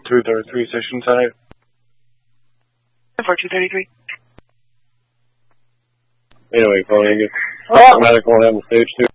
233 session tonight. 4233. Anyway, calling you. Oh. Medical on the stage 2.